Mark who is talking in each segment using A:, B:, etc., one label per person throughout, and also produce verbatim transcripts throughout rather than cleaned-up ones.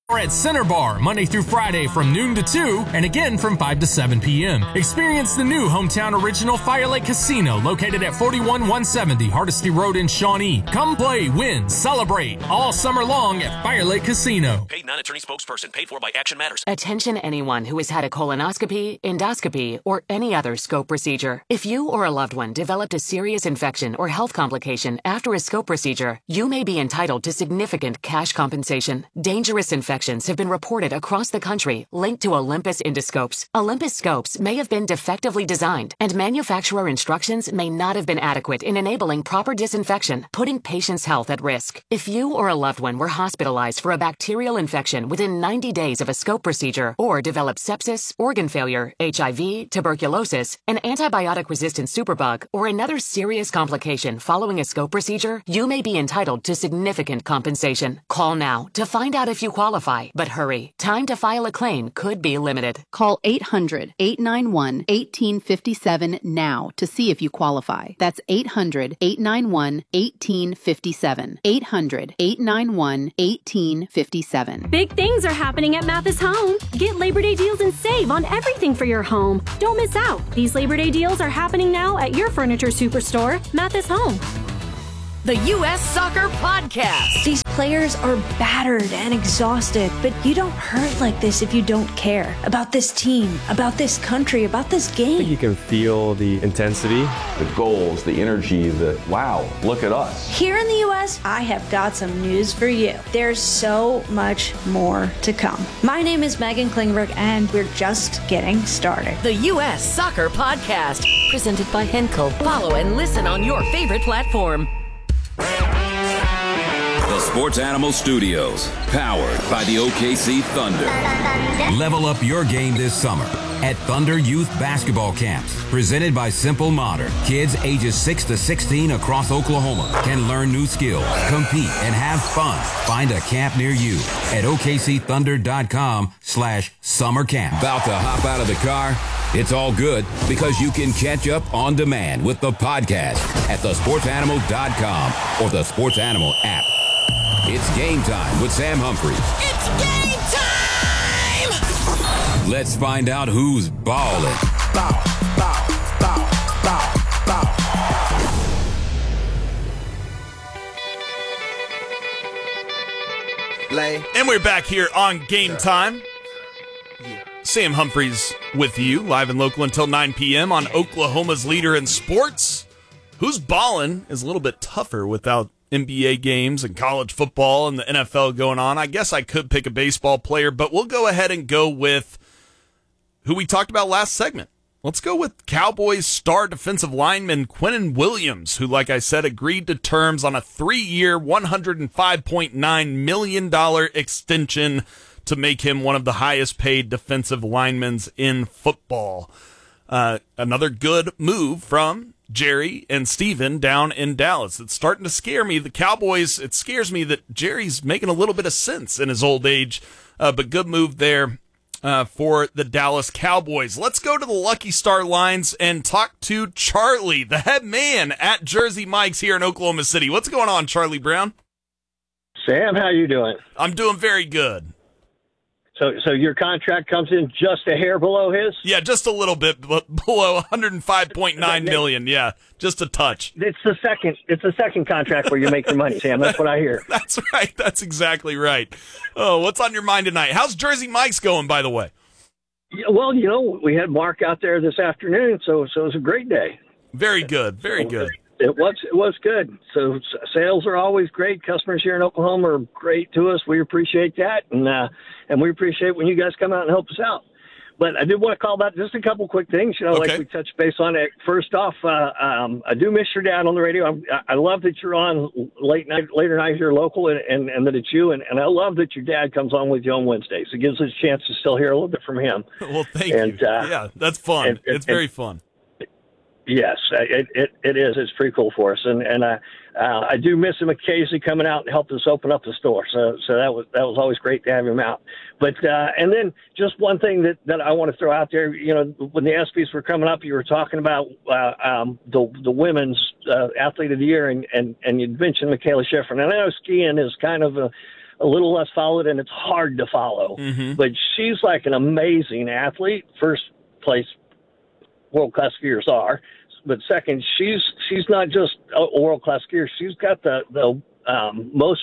A: Or at Center Bar, Monday through Friday from noon to two, and again from five to seven p.m. Experience the new hometown original Fire Lake Casino, located at forty-one one seventy Hardesty Road in Shawnee. Come play, win, celebrate, all summer long at Fire Lake Casino.
B: Paid non-attorney spokesperson, paid for by Action Matters.
C: Attention anyone who has had a colonoscopy, endoscopy, or any other scope procedure. If you or a loved one developed a serious infection or health complication after a scope procedure, you may be entitled to significant cash compensation. Dangerous infections have been reported across the country linked to Olympus endoscopes. Olympus scopes may have been defectively designed, and manufacturer instructions may not have been adequate in enabling proper disinfection, putting patients' health at risk. If you or a loved one were hospitalized for a bacterial infection within ninety days of a scope procedure, or developed sepsis, organ failure, H I V, tuberculosis, an antibiotic-resistant superbug, or another serious complication following a scope procedure, you may be entitled to significant compensation. Call now to find out if you qualify. But hurry, time to file a claim could be limited.
D: Call eight hundred, eight nine one, one eight five seven now to see if you qualify. That's eight hundred, eight nine one, one eight five seven. eight hundred, eight nine one, one eight five seven.
E: Big things are happening at Mathis Home. Get Labor Day deals and save on everything for your home. Don't miss out. These Labor Day deals are happening now at your furniture superstore, Mathis Home.
F: The U S Soccer Podcast.
G: These players are battered and exhausted, but you don't hurt like this if you don't care about this team, about this country, about this game.
H: I think you can feel the intensity.
I: The goals, the energy, the wow, look at us.
G: Here in the U S, I have got some news for you. There's so much more to come. My name is Megan Klingberg, and we're just getting started.
F: The U S Soccer Podcast, presented by Henkel. Follow and listen on your favorite platform.
J: The Sports Animal Studios, powered by the O K C Thunder. Level up your game this summer at Thunder Youth Basketball Camps, presented by Simple Modern. Kids ages six to sixteen across Oklahoma can learn new skills, compete, and have fun. Find a camp near you at O K C thunder dot com slash summer camp. About to hop out of the car? It's all good because you can catch up on demand with the podcast at the sports animal dot com or the Sports Animal app. It's game time with Sam Humphrey.
F: It's game time!
J: Let's find out who's ballin'. Bow, bow, bow, bow,
K: bow. And we're back here on Game Time. Sam Humphreys with you, live and local until nine p.m. on Oklahoma's leader in sports. Who's ballin' is a little bit tougher without N B A games and college football and the N F L going on. I guess I could pick a baseball player, but we'll go ahead and go with who we talked about last segment. Let's go with Cowboys star defensive lineman Quinnen Williams, who, like I said, agreed to terms on a three-year, one hundred five point nine million dollars extension to make him one of the highest paid defensive linemen in football. Uh, another good move from Jerry and Steven down in Dallas. It's starting to scare me. The Cowboys, it scares me that Jerry's making a little bit of sense in his old age, uh, but good move there uh, for the Dallas Cowboys. Let's go to the Lucky Star lines and talk to Charlie, the head man at Jersey Mike's here in Oklahoma City. What's going on, Charlie Brown?
L: Sam, how you doing?
K: I'm doing very good.
L: So so your contract comes in just a hair below his?
K: Yeah, just a little bit below one hundred five point nine million dollars. Yeah, just a touch.
L: It's the second it's the second contract where you make your money, Sam. That's what I hear.
K: That's right. That's exactly right. Oh, what's on your mind tonight? How's Jersey Mike's going, by the way?
L: Yeah, well, you know, we had Mark out there this afternoon, so so it was a great day.
K: Very good. Very good.
L: It was it was good. So sales are always great. Customers here in Oklahoma are great to us. We appreciate that, and uh, and we appreciate when you guys come out and help us out. But I did want to call about just a couple quick things, you know,
K: okay.
L: like we touched base on it. First off, uh, um, I do miss your dad on the radio. I'm, I love that you're on late night, later night here local, and, and, and that it's you. And, and I love that your dad comes on with you on Wednesdays. It gives us a chance to still hear a little bit from him.
K: Well, thank
L: and,
K: you.
L: Uh,
K: yeah, that's fun.
L: And, and,
K: it's very fun.
L: Yes, it, it it is. It's pretty cool for us, and and I uh, I do miss him occasionally coming out and helping us open up the store. So so that was that was always great to have him out. But uh, and then just one thing that, that I want to throw out there. You know, when the ESPYs were coming up, you were talking about uh, um, the the women's uh, athlete of the year, and and and you mentioned Michaela Schifrin. And I know skiing is kind of a a little less followed, and it's hard to follow.
K: Mm-hmm.
L: But she's like an amazing athlete. First place world class skiers are, but second, she's she's not just a world class skier. She's got the the um, most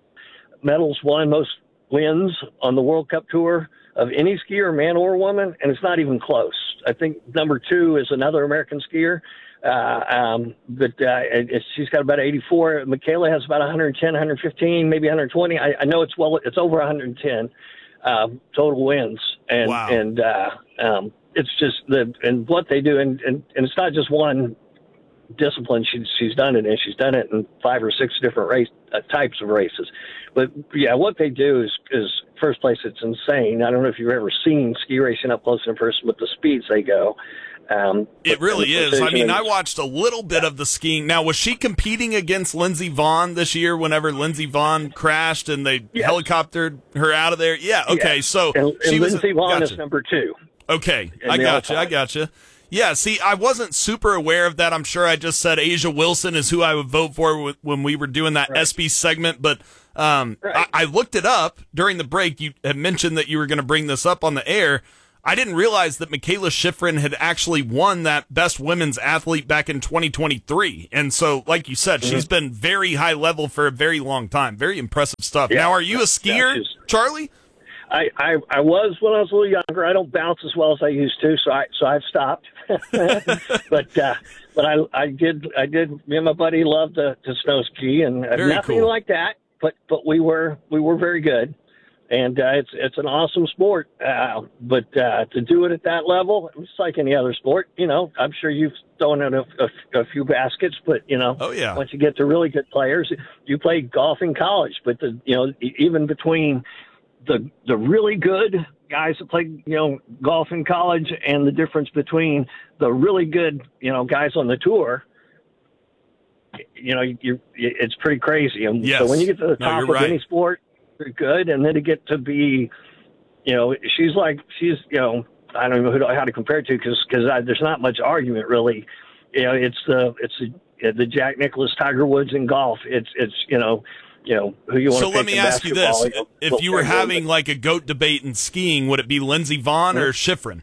L: medals won, most wins on the World Cup Tour of any skier, man or woman, and it's not even close. I think number two is another American skier, uh, um, but uh, it, she's got about eighty-four. Michaela has about one ten, one fifteen, maybe one twenty. I, I know it's well, it's over one ten uh, total wins, and
K: wow.
L: and uh, um, it's just the and what they do, and, and, and it's not just one discipline she's she's done it in. She's done it in five or six different race uh, types of races. But yeah, what they do is is first place, it's insane. I don't know if you've ever seen ski racing up close in person with the speeds they go. Um,
K: it really is. I mean, I watched a little bit of the skiing. Now, was she competing against Lindsey Vonn this year whenever Lindsey Vonn crashed and they yes. helicoptered her out of there? Yeah, okay.
L: Yes.
K: So
L: and,
K: she
L: and
K: was
L: Lindsey Vonn
K: gotcha.
L: is number two.
K: Okay, I gotcha, I gotcha. Yeah, see, I wasn't super aware of that. I'm sure I just said Asia Wilson is who I would vote for when we were doing that
L: right.
K: S B segment, but um,
L: right.
K: I, I looked it up during the break. You had mentioned that you were going to bring this up on the air. I didn't realize that Mikaela Shiffrin had actually won that Best Women's Athlete back in twenty twenty-three. And so, like you said, mm-hmm. she's been very high level for a very long time. Very impressive stuff.
L: Yeah.
K: Now, are you a skier,
L: yeah,
K: Charlie?
L: I, I, I was when I was a little younger. I don't bounce as well as I used to, so I so I've stopped. but uh, but I I did I did me and my buddy loved to, to snow ski and uh, nothing
K: cool.
L: like that. But but we were we were very good, and uh, it's it's an awesome sport. Uh, but uh, to do it at that level, it's like any other sport. You know, I'm sure you've thrown in a, a, a few baskets, but you know,
K: oh yeah,
L: once you get to really good players, you play golf in college. But the you know even between the the really good guys that play, you know, golf in college and the difference between the really good, you know, guys on the tour, you know, you it's pretty crazy. And
K: yes.
L: so when you get to the
K: no,
L: top of
K: right.
L: any sport, you're good. And then to get to be, you know, she's like, she's, you know, I don't know who to, how to compare it to because because there's not much argument really. You know, it's the, it's the, the Jack Nicklaus, Tiger Woods in golf. It's, it's, you know, you know, who you want
K: so
L: to
K: let me ask you this.
L: You know,
K: if you were having like a GOAT debate in skiing, would it be Lindsey Vonn or Shiffrin?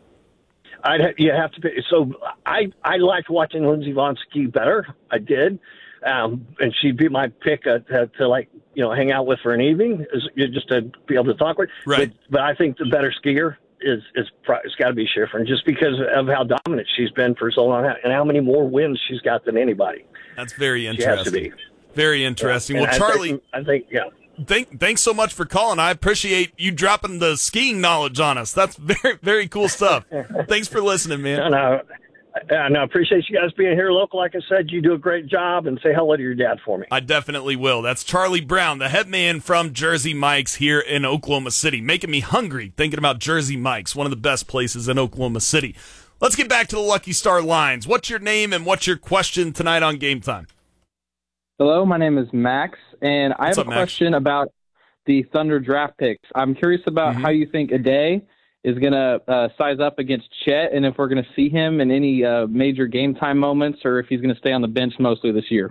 L: I'd ha- you have to be. So I, I liked watching Lindsey Vonn ski better. I did. Um, and she'd be my pick uh, to, to like, you know, hang out with for an evening is just to be able to talk with.
K: Right.
L: But, but I think the better skier is, is pro- it's got to be Shiffrin just because of how dominant she's been for so long and how many more wins she's got than anybody.
K: That's very interesting.
L: She has to be.
K: Very interesting.
L: Yeah.
K: Well,
L: I
K: Charlie,
L: think, I think, yeah.
K: Thank, thanks so much for calling. I appreciate you dropping the skiing knowledge on us. That's very, very cool stuff. Thanks for listening, man.
L: No, no, I, no, I appreciate you guys being here local. Like I said, you do a great job, and say hello to your dad for me.
K: I definitely will. That's Charlie Brown, the head man from Jersey Mike's here in Oklahoma City, making me hungry thinking about Jersey Mike's, one of the best places in Oklahoma City. Let's get back to the Lucky Star lines. What's your name and what's your question tonight on Game Time?
M: Hello, my name is Max, and I
K: What's
M: have
K: up,
M: a question
K: Max?
M: about the Thunder draft picks. I'm curious about
K: Mm-hmm.
M: how you think Ade is going to uh, size up against Chet, and if we're going to see him in any uh, major game time moments, or if he's going to stay on the bench mostly this year.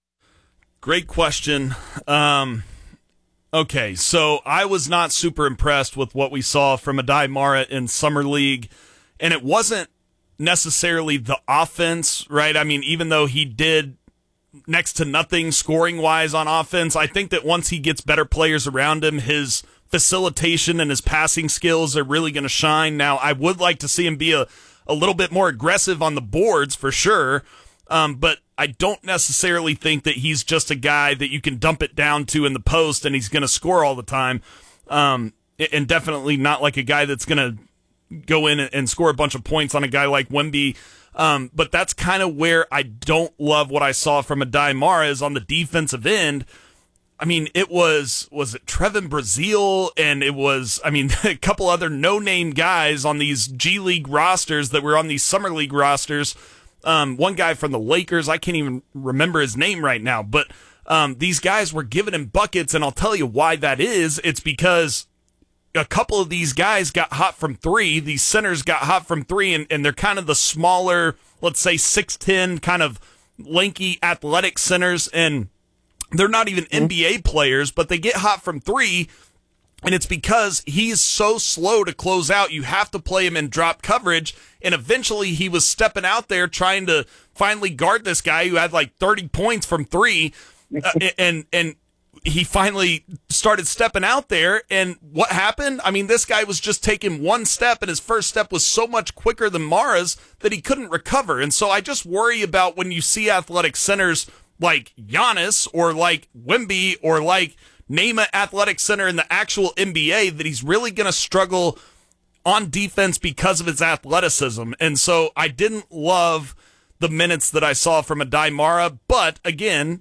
K: Great question. Um, okay, so I was not super impressed with what we saw from Ade Mara in Summer League, and it wasn't necessarily the offense, right? I mean, even though he did next to nothing scoring-wise on offense, I think that once he gets better players around him, his facilitation and his passing skills are really going to shine. Now, I would like to see him be a, a little bit more aggressive on the boards for sure, um, but I don't necessarily think that he's just a guy that you can dump it down to in the post and he's going to score all the time, um, and definitely not like a guy that's going to go in and score a bunch of points on a guy like Wemby. Um, but that's kind of where I don't love what I saw from Ade Mara is on the defensive end. I mean, it was, was it Trevin Brazile, and it was, I mean, a couple other no-name guys on these G League rosters that were on these Summer League rosters. Um, one guy from the Lakers, I can't even remember his name right now, but um, these guys were giving him buckets, and I'll tell you why that is. It's because a couple of these guys got hot from three. These centers got hot from three, and, and they're kind of the smaller, let's say six ten, kind of lanky, athletic centers. And they're not even N B A players, but they get hot from three, and it's because he's so slow to close out. You have to play him in drop coverage, and eventually he was stepping out there trying to finally guard this guy who had like thirty points from three, uh, and and he finally started stepping out there, and what happened? I mean, this guy was just taking one step, and his first step was so much quicker than Mara's that he couldn't recover. And so I just worry about when you see athletic centers like Giannis or like Wemby or like name an athletic center in the actual N B A that he's really going to struggle on defense because of his athleticism. And so I didn't love the minutes that I saw from Aday Mara, but again,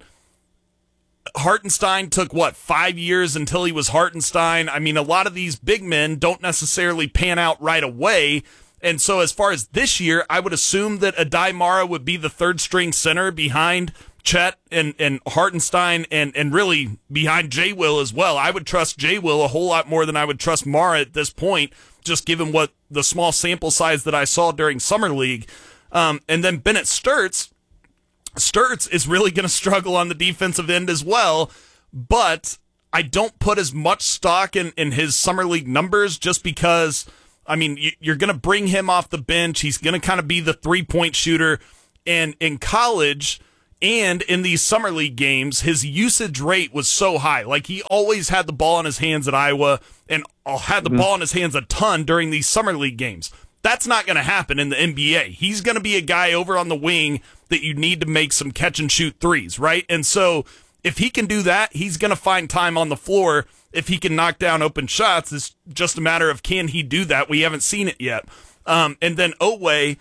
K: Hartenstein took, what, five years until he was Hartenstein? I mean, a lot of these big men don't necessarily pan out right away. And so as far as this year, I would assume that Aday Mara would be the third-string center behind Chet and, and Hartenstein and, and really behind J. Will as well. I would trust J. Will a whole lot more than I would trust Mara at this point, just given what the small sample size that I saw during Summer League. Um, and then Bennett Sturts, Sturts is really going to struggle on the defensive end as well, but I don't put as much stock in, in his Summer League numbers just because, I mean, you, you're going to bring him off the bench. He's going to kind of be the three-point shooter. And in college and in these Summer League games, his usage rate was so high. Like, he always had the ball in his hands at Iowa and had the mm-hmm. ball in his hands a ton during these Summer League games. That's not going to happen in the N B A. He's going to be a guy over on the wing that you need to make some catch-and-shoot threes, right? And so if he can do that, he's going to find time on the floor. If he can knock down open shots, it's just a matter of can he do that? We haven't seen it yet. Um, and then Oweh,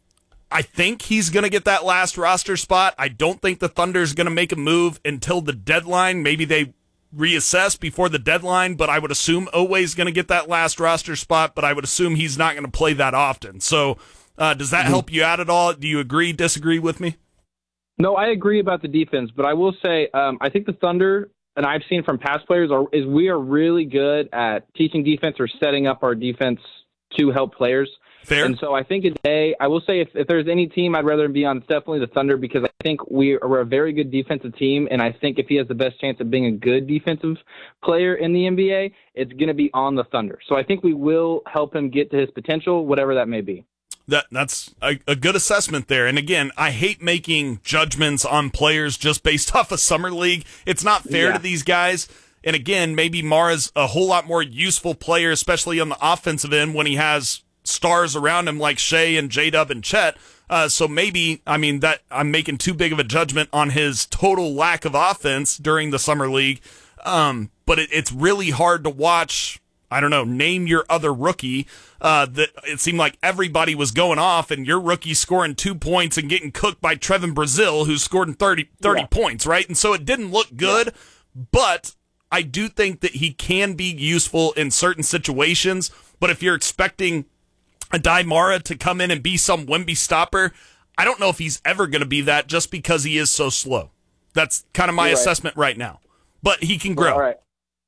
K: I think he's going to get that last roster spot. I don't think the Thunder is going to make a move until the deadline. Maybe they reassess before the deadline, but I would assume Oweh is going to get that last roster spot, but I would assume he's not going to play that often. So uh, does that mm-hmm. help you out at all? Do you agree, disagree with me?
M: No, I agree about the defense, but I will say um, I think the Thunder, and I've seen from past players, are, is we are really good at teaching defense or setting up our defense to help players.
K: Fair.
M: And so I think today, I will say if, if there's any team I'd rather be on, it's definitely the Thunder, because I think we are, we're a very good defensive team, and I think if he has the best chance of being a good defensive player in the N B A, it's going to be on the Thunder. So I think we will help him get to his potential, whatever that may be.
K: That That's a, a good assessment there. And again, I hate making judgments on players just based off of Summer League. It's not fair
M: yeah.
K: to these guys. And again, maybe Mara's a whole lot more useful player, especially on the offensive end when he has stars around him like Shea and J-Dub and Chet. Uh, so maybe, I mean, that I'm making too big of a judgment on his total lack of offense during the Summer League. Um, but it, it's really hard to watch. I don't know, name your other rookie. Uh, that it seemed like everybody was going off, and your rookie scoring two points and getting cooked by Trevin Brazile, who scored thirty, thirty yeah. points, right? And so it didn't look good, yeah. but I do think that he can be useful in certain situations. But if you're expecting Aday Mara to come in and be some Wemby stopper, I don't know if he's ever going to be that just because he is so slow. That's kind of my
M: You're right.
K: assessment right now. But he can grow.
M: All right.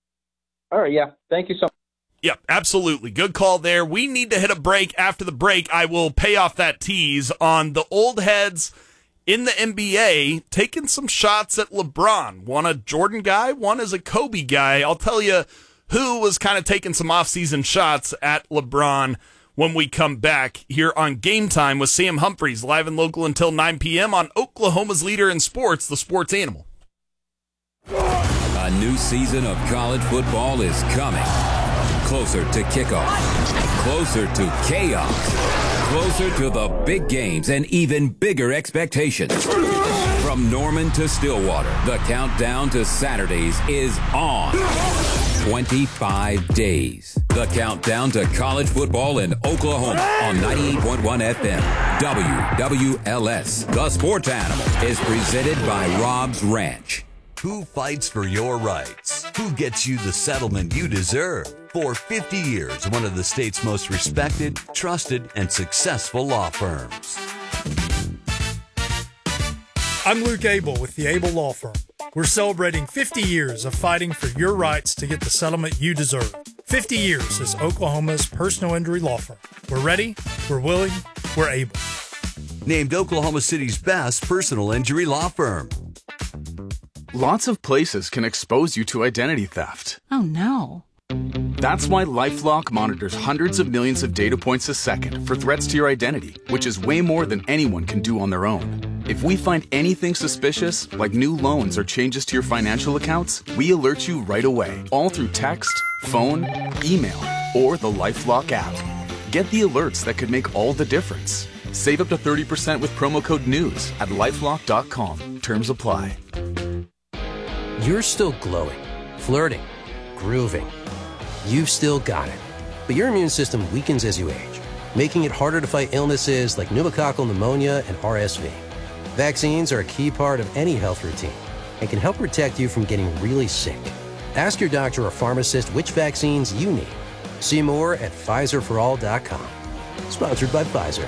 M: All right, yeah. Thank you so much.
K: Yep, absolutely. Good call there. We need to hit a break. After the break, I will pay off that tease on the old heads in the N B A taking some shots at LeBron. One a Jordan guy, one is a Kobe guy. I'll tell you who was kind of taking some off-season shots at LeBron when we come back here on Game Time with Sam Humphreys, live and local until nine p.m. on Oklahoma's leader in sports, the Sports Animal.
J: A new season of college football is coming. Closer to kickoff, closer to chaos, closer to the big games and even bigger expectations. From Norman to Stillwater, the countdown to Saturdays is on. twenty-five days. The countdown to college football in Oklahoma on ninety-eight point one F M. W W L S. The Sports Animal is presented by Rob's Ranch.
N: Who fights for your rights? Who gets you the settlement you deserve? For fifty years, one of the state's most respected, trusted, and successful law firms.
O: I'm Luke Abel with the Abel Law Firm. We're celebrating fifty years of fighting for your rights to get the settlement you deserve. fifty years as Oklahoma's personal injury law firm. We're ready, we're willing, we're able.
N: Named Oklahoma City's best personal injury law firm.
P: Lots of places can expose you to identity theft.
Q: Oh no.
P: That's why LifeLock monitors hundreds of millions of data points a second for threats to your identity, which is way more than anyone can do on their own. If we find anything suspicious, like new loans or changes to your financial accounts, we alert you right away, all through text, phone, email, or the LifeLock app. Get the alerts that could make all the difference. Save up to thirty percent with promo code NEWS at lifelock dot com. Terms apply.
R: You're still glowing, flirting, grooving. You've still got it. But your immune system weakens as you age, making it harder to fight illnesses like pneumococcal pneumonia and R S V. Vaccines are a key part of any health routine and can help protect you from getting really sick. Ask your doctor or pharmacist which vaccines you need. See more at Pfizer for all dot com. Sponsored by Pfizer.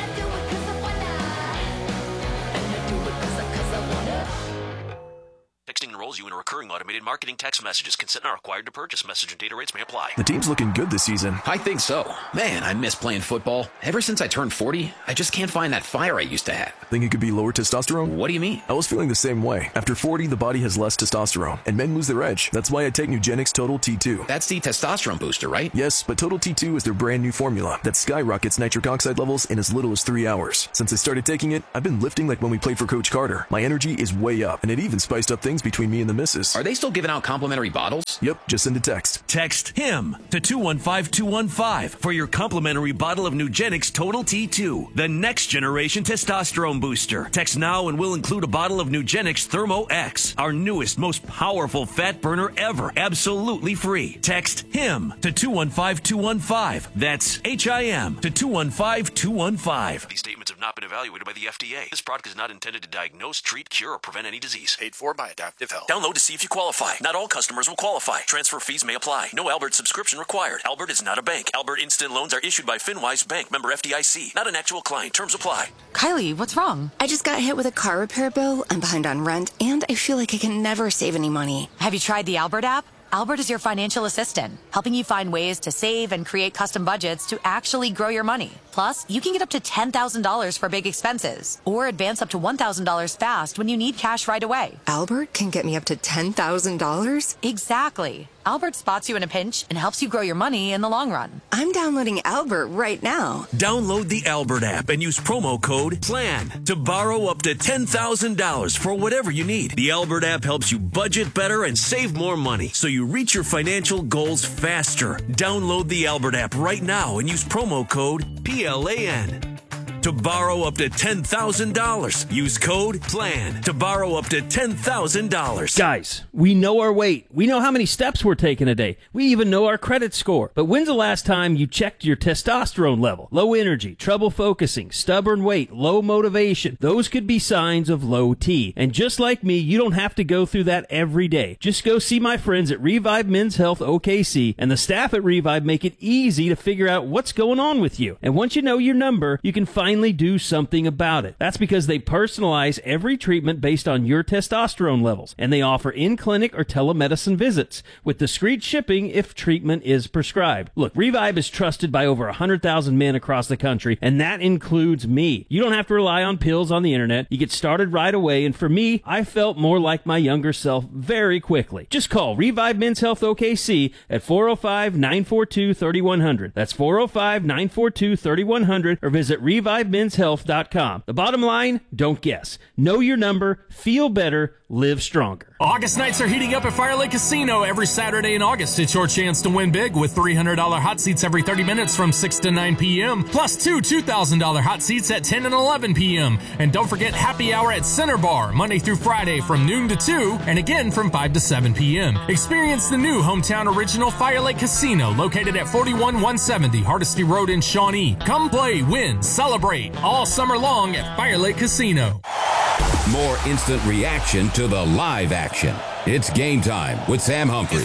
B: Texting enrolls you in a recurring automated marketing text messages. Consent not required to purchase. Message and data rates may apply.
S: The team's looking good this season.
T: I think so. Man, I miss playing football. Ever since I turned forty, I just can't find that fire I used to have.
S: Think it could be lower testosterone?
T: What do you mean?
S: I was feeling the same way. After forty, the body has less testosterone, and men lose their edge. That's why I take Nugenix Total T two.
T: That's the testosterone booster, right?
S: Yes, but Total T two is their brand new formula that skyrockets nitric oxide levels in as little as three hours. Since I started taking it, I've been lifting like when we played for Coach Carter. My energy is way up, and it even spiced up things between me and the missus.
T: Are they still giving out complimentary bottles?
S: Yep, just send a text.
U: Text HIM to two one five two one five for your complimentary bottle of Nugenix Total T two, the next generation testosterone booster. Text now and we'll include a bottle of Nugenix Thermo X, our newest, most powerful fat burner ever, absolutely free. Text HIM to two one five two one five. That's H I M to two one five two one five.
B: These statements have not been evaluated by the F D A. This product is not intended to diagnose, treat, cure, or prevent any disease. Paid for by Adaptive Health. Download to see if you qualify. Not all customers will qualify. Transfer fees may apply. No Albert subscription required. Albert is not a bank. Albert Instant Loans are issued by FinWise Bank, member F D I C. Not an actual client. Terms apply.
V: Kylie, what's wrong? I just got hit with a car repair bill. I'm behind on rent, and I feel like I can never save any money.
W: Have you tried the Albert app? Albert is your financial assistant, helping you find ways to save and create custom budgets to actually grow your money. Plus, you can get up to ten thousand dollars for big expenses or advance up to one thousand dollars fast when you need cash right away.
V: Albert can get me up to ten thousand dollars?
W: Exactly. Albert spots you in a pinch and helps you grow your money in the long run.
V: I'm downloading Albert right now.
U: Download the Albert app and use promo code PLAN to borrow up to ten thousand dollars for whatever you need. The Albert app helps you budget better and save more money so you reach your financial goals faster. Download the Albert app right now and use promo code P L A N. To borrow up to ten thousand dollars, use code PLAN to borrow up to ten thousand dollars.
X: Guys, we know our weight. We know how many steps we're taking a day. We even know our credit score. But when's the last time you checked your testosterone level? Low energy, trouble focusing, stubborn weight, low motivation. Those could be signs of low T. And just like me, you don't have to go through that every day. Just go see my friends at Revive Men's Health O K C, and the staff at Revive make it easy to figure out what's going on with you. And once you know your number, you can finally do something about it. That's because they personalize every treatment based on your testosterone levels, and they offer in-clinic or telemedicine visits with discreet shipping if treatment is prescribed. Look, Revive is trusted by over one hundred thousand men across the country, and that includes me. You don't have to rely on pills on the internet. You get started right away, and for me, I felt more like my younger self very quickly. Just call Revive Men's Health O K C at four oh five, nine four two, three one zero zero. That's four oh five, nine four two, three one zero zero, or visit revive men's health dot com. The bottom line, don't guess. Know your number, feel better, live stronger.
A: August nights are heating up at Fire Lake Casino. Every Saturday in August, it's your chance to win big with three hundred dollars hot seats every thirty minutes from six to nine p.m. Plus two two thousand dollars hot seats at ten and eleven p.m. And don't forget happy hour at Center Bar, Monday through Friday from noon to two and again from five to seven p.m. Experience the new hometown original Fire Lake Casino located at forty-one one seventy Hardesty Road in Shawnee. Come play, win, celebrate all summer long at Fire Lake Casino.
J: More instant reaction to the live action. It's Game Time with Sam Humphries.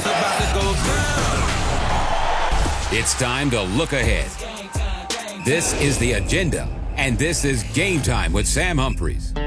J: It's time to look ahead. This is the agenda, and this is Game Time with Sam Humphries.